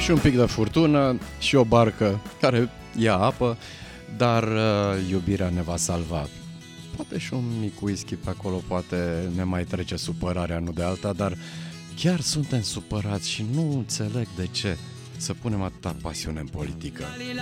și un pic de furtună și o barcă care ia apă, dar iubirea ne va salva. Poate și un mic whisky pe acolo, poate ne mai trece supărarea, nu de alta, dar chiar suntem supărați și nu înțeleg de ce să punem atâta pasiune în politică.